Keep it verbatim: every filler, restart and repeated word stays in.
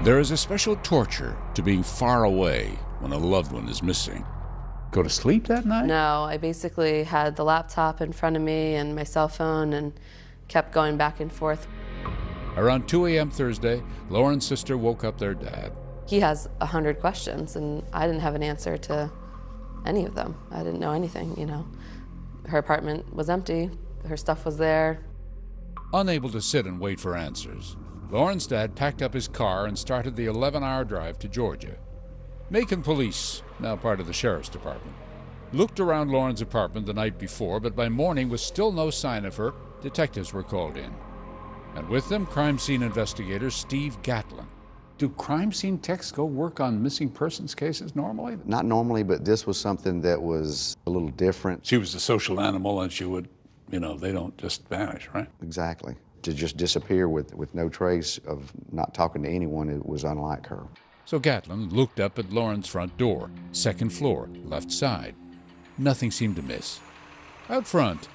There is a special torture to being far away when a loved one is missing. Go to sleep that night? No, I basically had the laptop in front of me and my cell phone and kept going back and forth. Around two a m Thursday, Lauren's sister woke up their dad. He has a hundred questions, and I didn't have an answer to any of them. I didn't know anything, you know. Her apartment was empty. Her stuff was there. Unable to sit and wait for answers, Lauren's dad packed up his car and started the eleven hour drive to Georgia. Macon Police, now part of the Sheriff's Department, looked around Lauren's apartment the night before, but by morning with still no sign of her, detectives were called in. And with them, crime scene investigator Steve Gatlin. Do crime scene techs go work on missing persons cases normally? Not normally, but this was something that was a little different. She was a social animal and she would, you know, they don't just vanish, right? Exactly. To just disappear with, with no trace of not talking to anyone, it was unlike her. So Gatlin looked up at Lauren's front door, second floor, left side. Nothing seemed to miss. Out front,